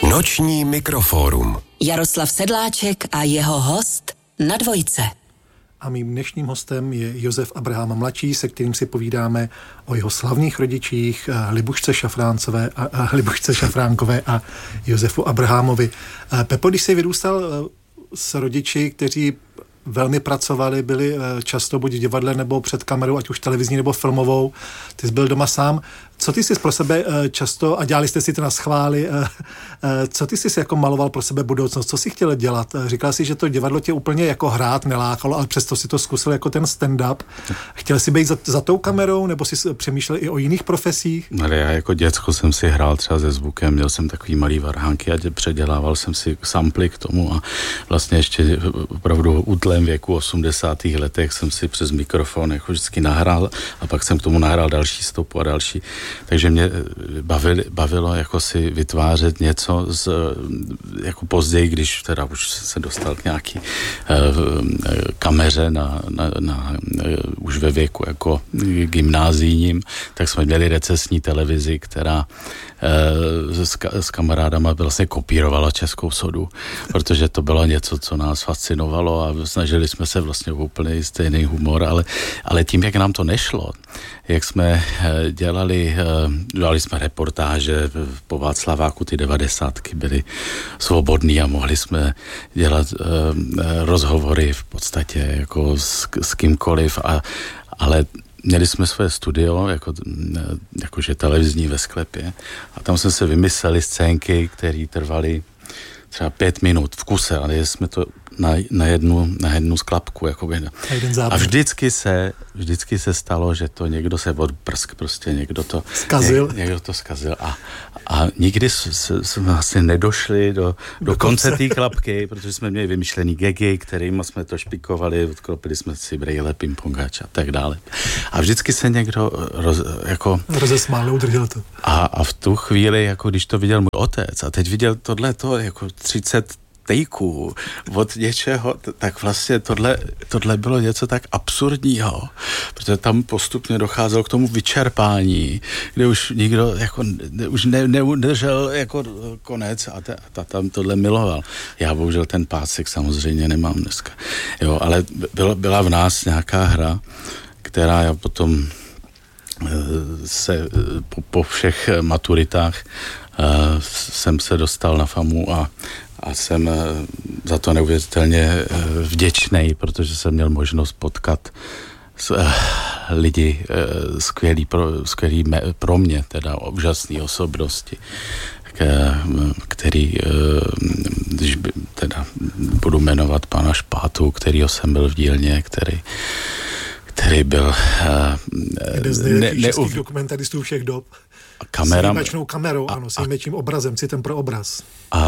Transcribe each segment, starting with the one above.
Noční mikrofórum. Jaroslav Sedláček a jeho host na Dvojce. A mým dnešním hostem je Josef Abraham mladší, se kterým si povídáme o jeho slavných rodičích Libušce Šafránkové a Josefu Abrahamovi. Pepo, když jsi vyrůstal s rodiči, kteří velmi pracovali, byli často buď v divadle nebo před kamerou, ať už televizní nebo filmovou, ty jsi byl doma sám. Co ty jsi pro sebe často, a dělali jste si to na schvály, co ty jsi jako maloval pro sebe budoucnost, co jsi chtěl dělat? Říkal jsi, že to divadlo tě úplně jako hrát nelákalo, ale přesto si to zkusil jako ten stand-up. Chtěl jsi být za tou kamerou, nebo jsi přemýšlel i o jiných profesích? Ale já jako děcko jsem si hrál třeba se zvukem, měl jsem takový malý varhánky a předělával jsem si samply k tomu a vlastně ještě opravdu v útlém věku 80. letech jsem si přes mikrofon jako vždycky nahrál a pak jsem k tomu nahrál další stopu a další. Takže mě bavilo jako si vytvářet něco jako později, když teda už se dostal k nějaký kameře už ve věku jako gymnázijním, tak jsme měli recesní televizi, která s kamarádama vlastně kopírovala Českou sodu, protože to bylo něco, co nás fascinovalo a snažili jsme se vlastně o úplně stejný humor, ale tím, jak nám to nešlo, jak jsme dělali jsme reportáže po Václaváku, ty 90ky byly svobodný a mohli jsme dělat rozhovory v podstatě jako s kýmkoliv, ale měli jsme své studio, jakože televizní ve sklepě a tam jsme se vymysleli scénky, které trvaly třeba 5 minut v kuse, ale jsme to na jednu sklapku. Jakoby. A vždycky se stalo, že to někdo se odprsk, prostě někdo to zkazil. A nikdy jsme vlastně nedošli do konce té klapky, protože jsme měli vymyšlený gagy, kterými jsme to špikovali, odkropili jsme si brejle, pingpongač a tak dále. A vždycky se někdo rozesmál, udržel to. A v tu chvíli, jako když to viděl můj otec a teď viděl tohleto jako 30 tejků od něčeho, tak vlastně tohle bylo něco tak absurdního, protože tam postupně docházelo k tomu vyčerpání, kde už nikdo jako už neudržel jako konec a tam tohle miloval. Já bohužel ten pásek samozřejmě nemám dneska. Jo, ale byla v nás nějaká hra, která já potom se po všech maturitách jsem se dostal na FAMU a jsem za to neuvěřitelně vděčnej, protože jsem měl možnost potkat lidi skvělý pro mě, teda úžasné osobnosti, který, když teda budu jmenovat pana Špátu, kterýho jsem byl v dílně, který byl jeden z nejlepších českých dokumentaristů všech dob. S výjimečnou kamerou, ano, s výjimečným obrazem, citem pro obraz.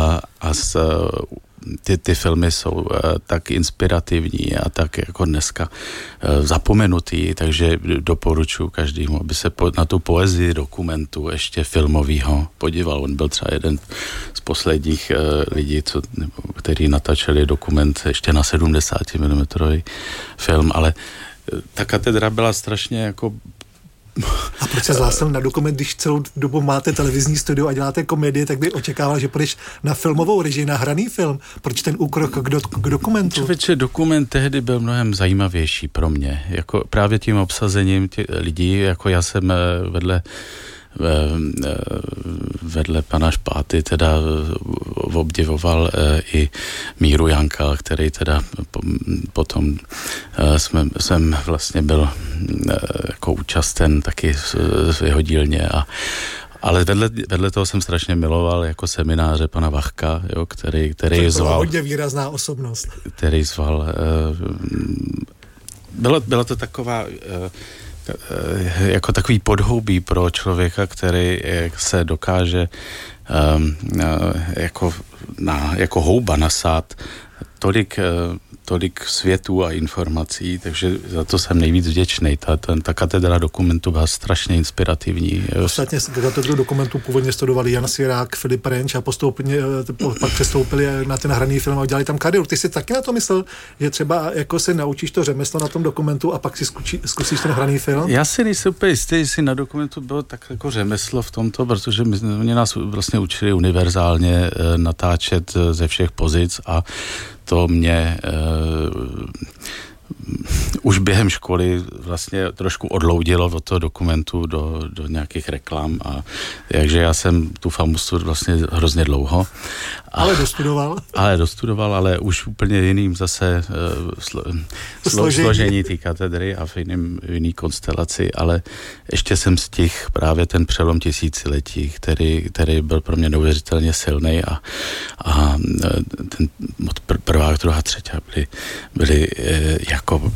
Ty filmy jsou tak inspirativní a tak jako dneska zapomenutý, takže doporučuji každému, aby se na tu poezii dokumentu ještě filmovýho podíval. On byl třeba jeden z posledních lidí, který natáčeli dokument ještě na 70 mm film, ale ta katedra byla strašně jako... A proč se zhlásil na dokument, když celou dobu máte televizní studio a děláte komedie, tak by očekával, že půjdeš na filmovou režii, na hraný film. Proč ten úkrok k dokumentu? Člověče, dokument tehdy byl mnohem zajímavější pro mě. Jako právě tím obsazením lidí, jako já jsem vedle pana Špáty teda obdivoval i Míru Janka, který teda potom jsem vlastně byl jako účasten taky v jeho dílně ale vedle toho jsem strašně miloval jako semináře pana Vachka, jo, který zval... hodně výrazná osobnost. Který zval... Byla to taková... jako takový podhoubí pro člověka, který se dokáže jako houba nasát tolik světů a informací, takže za to jsem nejvíc vděčný. Ta katedra dokumentu byla strašně inspirativní. Ostatně katedru dokumentu původně studovali Jan Svěrák, Filip Renč a pak přestoupili na ten hraný film a udělali tam kariéru. Ty jsi taky na to myslel, že třeba jako se naučíš to řemeslo na tom dokumentu a pak si zkusíš ten hraný film? Já si nejsem úplně jistý, jestli na dokumentu bylo tak jako řemeslo v tomto, protože mě nás vlastně učili univerzálně natáčet ze všech pozic a to mě už během školy vlastně trošku odloudilo od toho dokumentu do nějakých reklam a takže já jsem tu FAMU studoval vlastně hrozně dlouho. Ale dostudoval, ale už úplně jiným zase složení té katedry a v jiný konstelaci, ale ještě jsem stihl právě ten přelom tisíciletí, který byl pro mě neuvěřitelně silný a ten od prvá, druhá, třetí byly jako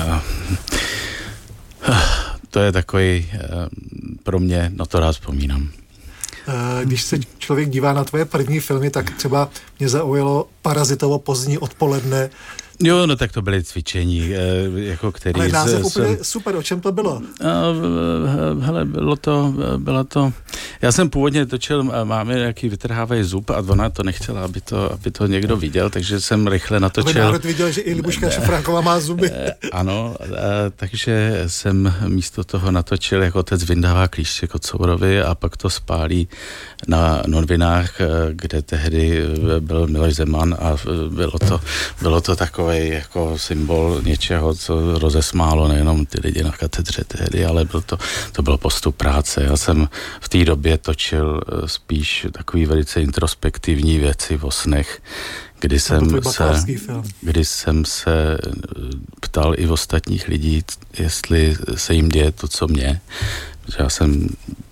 to je takový pro mě, na to rád vzpomínám. Když se člověk dívá na tvoje první filmy, tak třeba mě zaujalo Parazitovo pozdní odpoledne. Jo, no tak to byly cvičení, jako který... Ale název úplně super, o čem to bylo? Hele, bylo to... Já jsem původně točil, máme nějaký vytrhávají zub a ona to nechtěla, aby to někdo viděl, takže jsem rychle natočil... Aby národ viděl, že i Libuška Šafránková má zuby. Ano, takže jsem místo toho natočil, jak otec vyndává klíště Kocourovi a pak to spálí na novinách, kde tehdy byl Miloš Zeman a bylo to takové jako symbol něčeho, co rozesmálo nejenom ty lidi na katedře tehdy, ale to byl postup práce. Já jsem v té době točil spíš takový velice introspektivní věci o snech, kdy jsem se ptal i ostatních lidí, jestli se jim děje to, co mě. Já jsem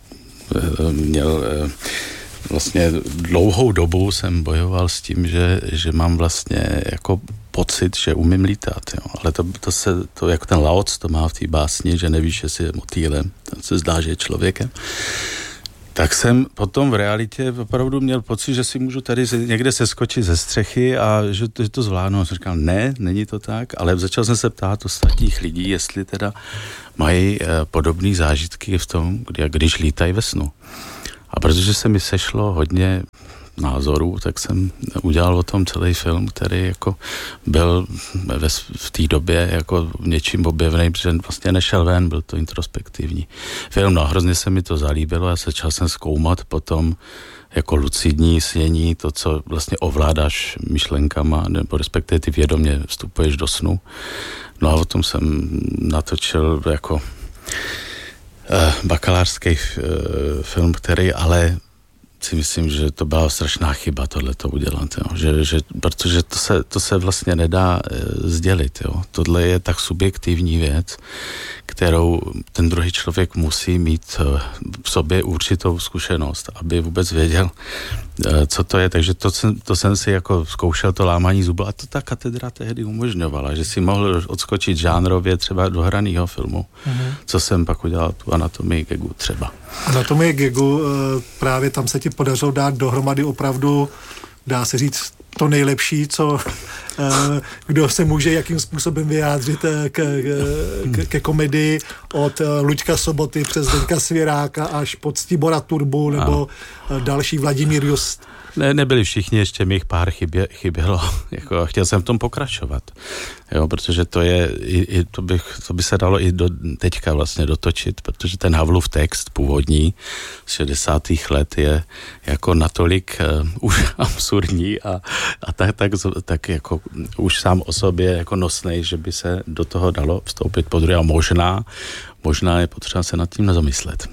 měl vlastně dlouhou dobu jsem bojoval s tím, že mám vlastně jako pocit, že umím lítat, jo. Ale to jako ten Laoc to má v té básni, že nevíš, jestli je motýlem, ten se zdá, že je člověkem. Tak jsem potom v realitě opravdu měl pocit, že si můžu tady někde seskočit ze střechy a že to zvládnu. A jsem říkal, ne, není to tak, ale začal jsem se ptát ostatních lidí, jestli teda mají podobné zážitky v tom, když lítají ve snu. A protože se mi sešlo hodně názorů, tak jsem udělal o tom celý film, který jako byl v té době jako něčím objevný, protože vlastně nešel ven, byl to introspektivní film. No a hrozně se mi to zalíbilo a začal jsem zkoumat potom jako lucidní snění, to, co vlastně ovládáš myšlenkama, nebo respektive ty vědomě vstupuješ do snu. No a o tom jsem natočil jako bakalářský film, který ale si myslím, že to byla strašná chyba tohleto udělat, jo. Protože to se vlastně nedá sdělit. Jo. Tohle je tak subjektivní věc, kterou ten druhý člověk musí mít v sobě určitou zkušenost, aby vůbec věděl, co to je. Takže to jsem si jako zkoušel to lámání zubu a to ta katedra tehdy umožňovala, že si mohl odskočit žánrově třeba do hraného filmu, co jsem pak udělal tu anatomii gagu třeba. Anatomie gagu, právě tam se ti podařilo dát dohromady opravdu, dá se říct, to nejlepší, co kdo se může jakým způsobem vyjádřit ke komedii od Luďka Soboty přes Zdeňka Svěráka až pod Tibora Turbu nebo další Vladimír Just. Nebyli všichni, ještě mi jich pár chybělo. Jako, chtěl jsem v tom pokračovat, jo, protože to by se dalo i teďka vlastně dotočit, protože ten Havlův text původní z 60. let je jako natolik už absurdní a tak jako už sám o sobě jako nosnej, že by se do toho dalo vstoupit podruhé a možná je potřeba se nad tím zamyslet.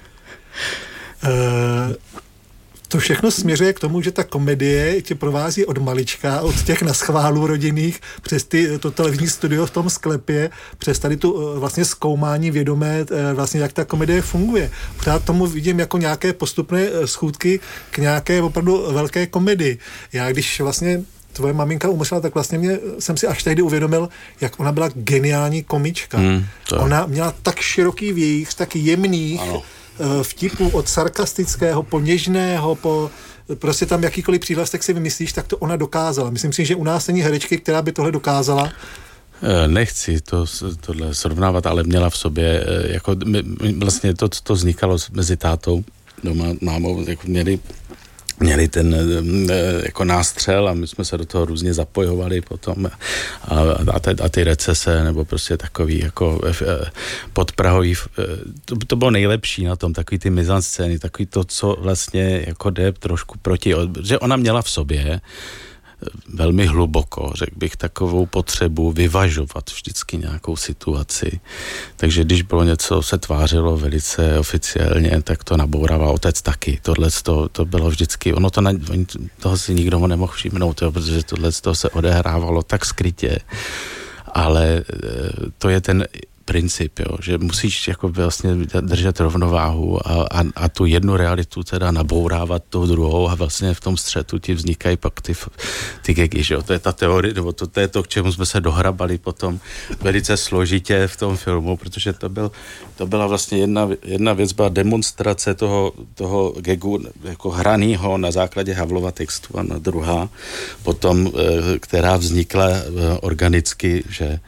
To všechno směřuje k tomu, že ta komedie tě provází od malička, od těch naschválů rodinných, přes to televizní studio v tom sklepě, přes tady tu vlastně zkoumání vědomé, vlastně jak ta komedie funguje. Pořád tomu vidím jako nějaké postupné schůdky k nějaké opravdu velké komedii. Já když vlastně tvoje maminka umřela, tak vlastně jsem si až tehdy uvědomil, jak ona byla geniální komička. Ona měla tak široký vějíř, tak jemných, vtipu od sarkastického po něžného, po prostě tam jakýkoliv přívlastek si vymyslíš, tak to ona dokázala. Myslím si, že u nás není herečky, která by tohle dokázala. Nechci tohle srovnávat, ale měla v sobě, jako vlastně to vznikalo mezi tátou, doma, mámou, jako měli ten jako nástřel a my jsme se do toho různě zapojovali potom a ty recese nebo prostě takový jako podprahový, to bylo nejlepší na tom, takový ty mizanscény, takový to, co vlastně jako jde trošku proti, že ona měla v sobě velmi hluboko, řekl bych, takovou potřebu vyvažovat vždycky nějakou situaci. Takže když bylo něco, se tvářilo velice oficiálně, tak to nabourával otec taky. Tohle to bylo vždycky, toho si nikdo nemohl všimnout, jo, protože tohle se odehrávalo tak skrytě. Ale to je ten princip, jo, že musíš jako vlastně držet rovnováhu a tu jednu realitu teda nabourávat tou druhou a vlastně v tom střetu ti vznikají pak ty gagy, že jo, to je ta teorie, nebo to je to, k čemu jsme se dohrabali potom velice složitě v tom filmu, protože to byla vlastně jedna věc, byla demonstrace toho gagu jako hranýho na základě Havlova textu a na druhá potom, která vznikla organicky, že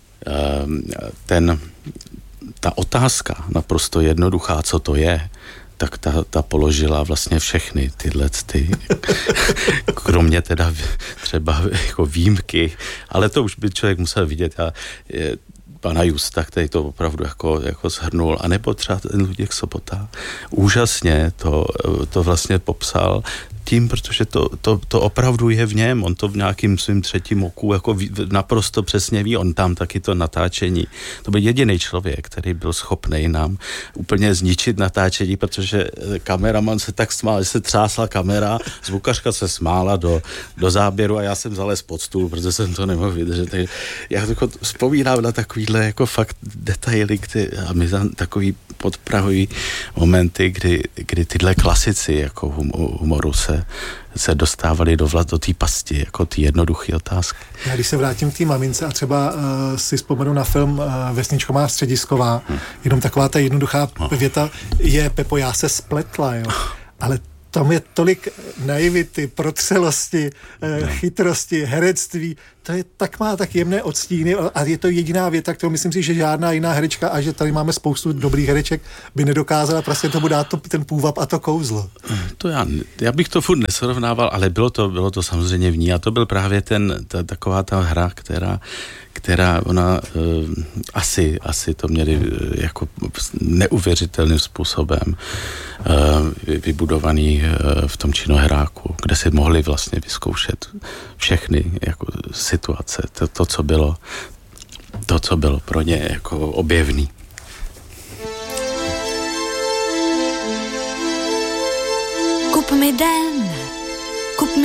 ta otázka naprosto jednoduchá, co to je, tak ta položila vlastně všechny tyhle kromě teda třeba jako výjimky, ale to už by člověk musel vidět pana Justa, který to opravdu jako shrnul, anebo třeba ten Luděk Sobota. Úžasně to vlastně popsal tím, protože to opravdu je v něm, on to v nějakým svým třetím oku jako naprosto přesně ví, on tam taky to natáčení. To byl jediný člověk, který byl schopný nám úplně zničit natáčení, protože kameraman se tak smál, že se třásla kamera, zvukařka se smála do záběru a já jsem zalez pod stůl, protože jsem to nemohl vydržet. Takže já vzpomínám na takovýhle jako fakt detaily, a my tam takový podprahový momenty, kdy tyhle klasici jako humoru se dostávali do té pasti, jako ty jednoduché otázky. Já když se vrátím k té mamince a třeba si vzpomenu na film Vesničková středisková, jenom taková ta jednoduchá věta je: Pepo, já se spletla, jo. Ale tam je tolik naivity, protřelosti, chytrosti, herectví, má tak jemné odstíny a je to jediná věta, kterou myslím si, že žádná jiná herečka, a že tady máme spoustu dobrých hereček, by nedokázala prostě tomu dát ten půvab a to kouzlo. To já bych to furt nesrovnával, ale bylo to samozřejmě v ní a to byl právě taková ta hra, která ona asi to měli jako neuvěřitelným způsobem vybudovaný v tom činoheráku, kde si mohli vlastně vyzkoušet všechny jako situace, to, co bylo pro ně jako objevný. Kup mi den, kup mi